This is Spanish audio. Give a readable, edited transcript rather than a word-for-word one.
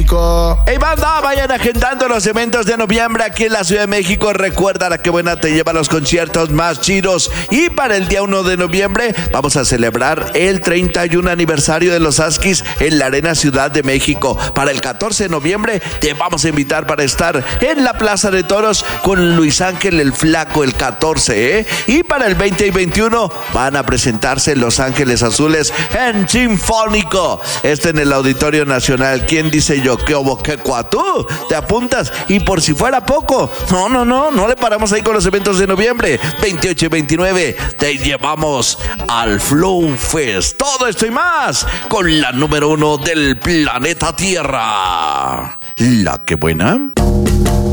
México. Hey banda, vayan agendando los eventos de noviembre aquí en la Ciudad de México. Recuerda, La Que Buena te lleva a los conciertos más chidos. Y para el día 1 de noviembre vamos a celebrar el 31 aniversario de los Huskies en la Arena Ciudad de México. Para el 14 de noviembre te vamos a invitar para estar en la Plaza de Toros con Luis Ángel el Flaco el 14, ¿eh? Y para el 20 y 21 van a presentarse Los Ángeles Azules en Sinfónico. En el Auditorio Nacional. ¿Quién dice yo? ¿Qué obo, qué cuatú? ¿Te apuntas? Y por si fuera poco, no le paramos ahí con los eventos de noviembre. 28 y 29 te llevamos al Flow Fest. Todo esto y más con la número 1 del planeta Tierra. La Que Buena.